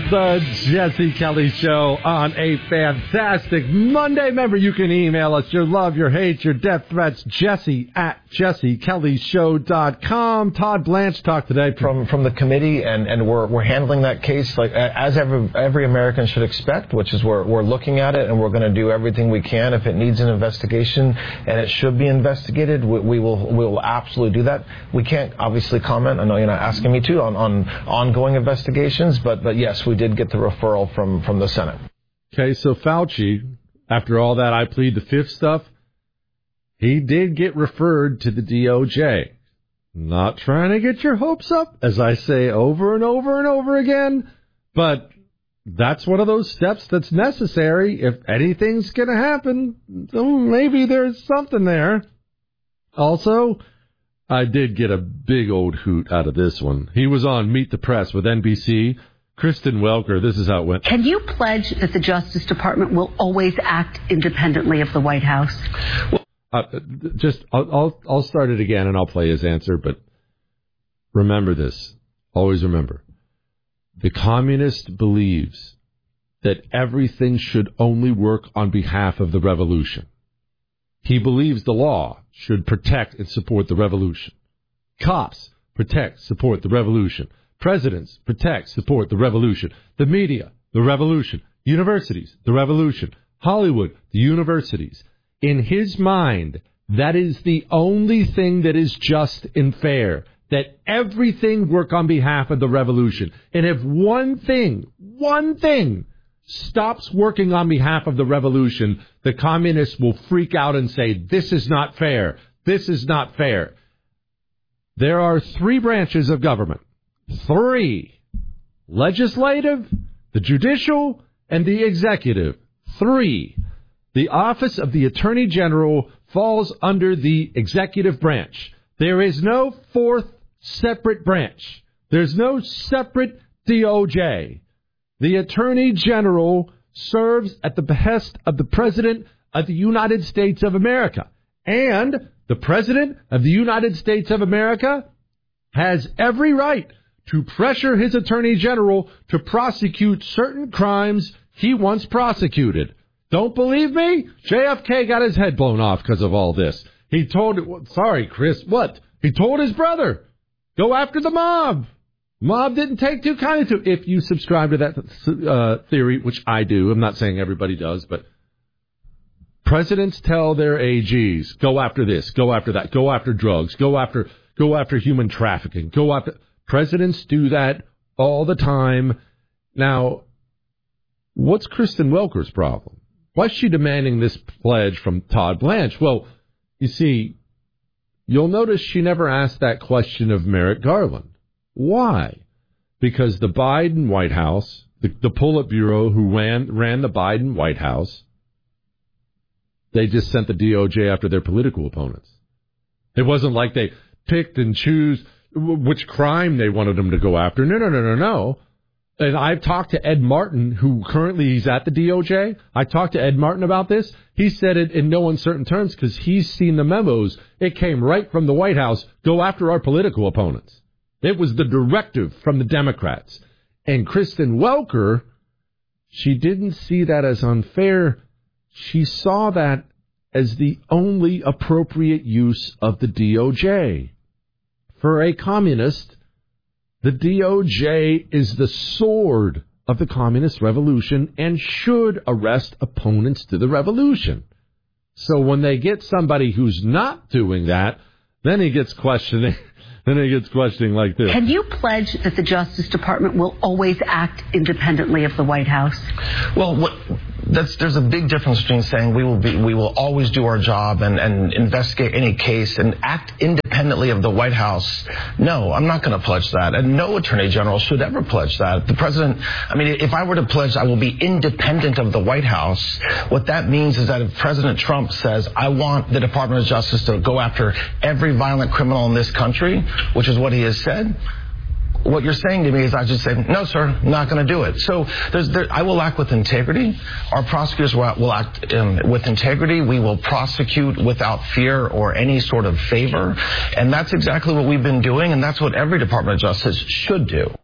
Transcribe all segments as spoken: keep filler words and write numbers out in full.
The Jesse Kelly Show on a fantastic Monday. Remember, you can email us your love, your hate, your death threats, Jesse at jesse kelly show dot com. Todd Blanche talked today from from the committee, and, and we're we're handling that case like as every every American should expect, which is we're we're looking at it, and we're going to do everything we can. If it needs an investigation and it should be investigated, we, we will we will absolutely do that. We can't obviously comment. I know you're not asking me to on, on ongoing investigations, but but yes, we did get the referral from, from the Senate. Okay, so Fauci, after all that I plead the fifth stuff, he did get referred to the D O J. Not trying to get your hopes up, as I say over and over and over again, but that's one of those steps that's necessary if anything's going to happen. So maybe there's something there. Also, I did get a big old hoot out of this one. He was on Meet the Press with N B C. Kristen Welker, this is how it went. Can you pledge that the Justice Department will always act independently of the White House? Well, uh, just, I'll, I'll, I'll start it again and I'll play his answer, but remember this. Always remember. The communist believes that everything should only work on behalf of the revolution. He believes the law should protect and support the revolution. Cops protect, support the revolution. Presidents protect, support the revolution. The media, the revolution. Universities, the revolution. Hollywood, the universities. In his mind, that is the only thing that is just and fair. That everything work on behalf of the revolution. And if one thing, one thing stops working on behalf of the revolution, the communists will freak out and say, this is not fair. This is not fair. There are three branches of government. Three. Legislative, the judicial, and the executive. Three. The office of the Attorney General falls under the executive branch. There is no fourth separate branch. There's no separate D O J. The Attorney General serves at the behest of the President of the United States of America. And the President of the United States of America has every right to pressure his Attorney General to prosecute certain crimes he wants prosecuted. Don't believe me? J F K got his head blown off because of all this. He told, sorry, Chris, what? He told his brother, go after the mob. Mob didn't take too kindly to. If you subscribe to that uh, theory, which I do, I'm not saying everybody does, but presidents tell their A Gs, go after this, go after that, go after drugs, go after, go after human trafficking, go after. Presidents do that all the time. Now, what's Kristen Welker's problem? Why is she demanding this pledge from Todd Blanche? Well, you see, you'll notice she never asked that question of Merrick Garland. Why? Because the Biden White House, the, the Politburo who ran, ran the Biden White House, they just sent the D O J after their political opponents. It wasn't like they picked and choose which crime they wanted them to go after. No, no, no, no, no. And I've talked to Ed Martin, who currently he's at the D O J. I talked to Ed Martin about this. He said it in no uncertain terms because he's seen the memos. It came right from the White House. Go after our political opponents. It was the directive from the Democrats. And Kristen Welker, she didn't see that as unfair. She saw that as the only appropriate use of the D O J. For a communist, the D O J is the sword of the communist revolution and should arrest opponents to the revolution. So when they get somebody who's not doing that, then he gets questioning. Then he gets questioning like this. Can you pledge that the Justice Department will always act independently of the White House? Well, what, that's, there's a big difference between saying we will be, we will always do our job and, and investigate any case and act independently of the White House. No, I'm not going to pledge that. And no Attorney General should ever pledge that. The President, I mean, if I were to pledge I will be independent of the White House, what that means is that if President Trump says, I want the Department of Justice to go after every violent criminal in this country, which is what he has said, what you're saying to me is I just say, no, sir, I'm not going to do it. So there's, there, I will act with integrity. Our prosecutors will, will act um, with integrity. We will prosecute without fear or any sort of favor. And that's exactly what we've been doing, and that's what every Department of Justice should do.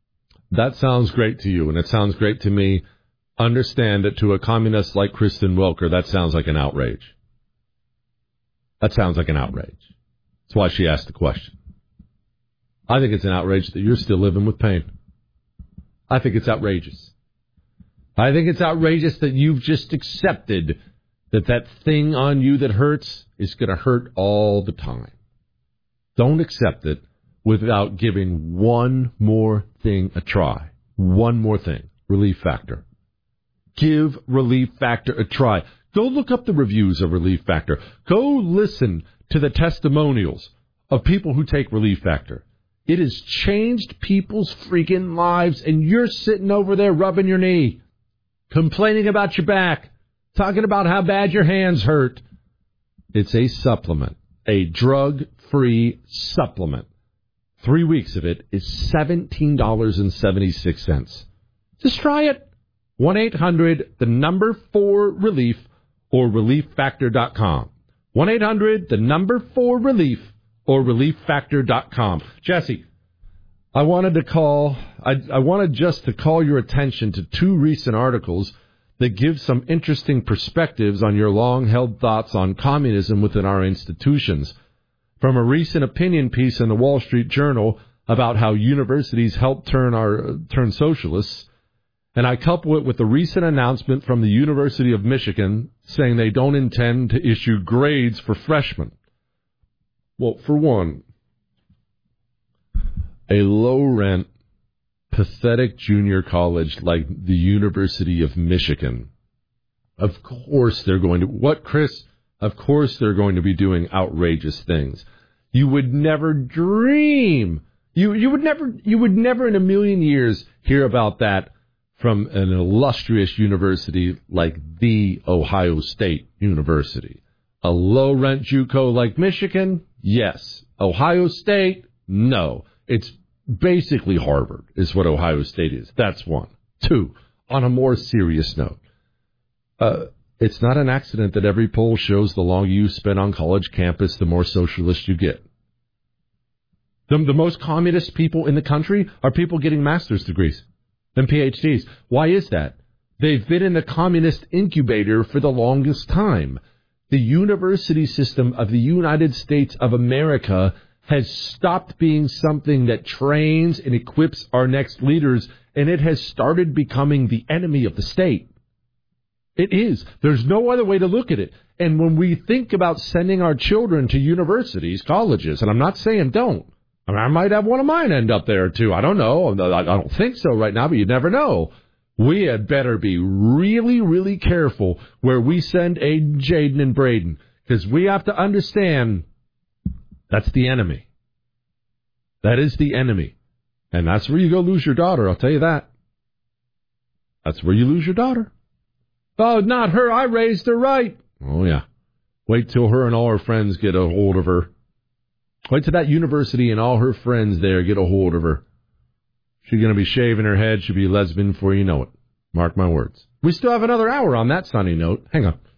that sounds great to you, and it sounds great to me. Understand that to a communist like Kristen Welker, that sounds like an outrage. That sounds like an outrage. That's why she asked the question. I think it's an outrage that you're still living with pain. I think it's outrageous. I think it's outrageous that you've just accepted that that thing on you that hurts is going to hurt all the time. Don't accept it without giving one more thing a try. One more thing. Relief Factor. Give Relief Factor a try. Go look up the reviews of Relief Factor. Go listen to the testimonials of people who take Relief Factor. It has changed people's freaking lives, and you're sitting over there rubbing your knee, complaining about your back, talking about how bad your hands hurt. It's a supplement, a drug-free supplement. Three weeks of it is seventeen dollars and seventy-six cents. Just try it. one eight hundred, the number four relief, or relief factor dot com. one eight hundred, the number four relief, or relief factor dot com. Jesse, I wanted to call, I, I wanted just to call your attention to two recent articles that give some interesting perspectives on your long-held thoughts on communism within our institutions. From a recent opinion piece in the Wall Street Journal about how universities help turn our turn socialists, and I couple it with the recent announcement from the University of Michigan saying they don't intend to issue grades for freshmen. Well, for one, a low-rent, pathetic junior college like the University of Michigan, of course they're going to... What, Chris? Of course they're going to be doing outrageous things. You would never dream. You you would never you would never in a million years hear about that from an illustrious university like the Ohio State University. A low-rent JUCO like Michigan? Yes. Ohio State? No. It's basically Harvard is what Ohio State is. That's one. Two, on a more serious note, uh, it's not an accident that every poll shows the longer you spend on college campus, the more socialist you get. The, the most communist people in the country are people getting master's degrees and P H Ds. Why is that? They've been in the communist incubator for the longest time. The university system of the United States of America has stopped being something that trains and equips our next leaders, and it has started becoming the enemy of the state. It is. There's no other way to look at it. And when we think about sending our children to universities, colleges, and I'm not saying don't. I mean, I might have one of mine end up there, too. I don't know. I don't think so right now, but you never know. We had better be really, really careful where we send Aiden, Jaden, and Braden, because we have to understand that's the enemy. That is the enemy. And that's where you go lose your daughter, I'll tell you that. That's where you lose your daughter. Oh, not her. I raised her right. Oh, yeah. Wait till her and all her friends get a hold of her. Wait till that university and all her friends there get a hold of her. She's going to be shaving her head. She'll be a lesbian before you know it. Mark my words. We still have another hour on that sunny note. Hang on.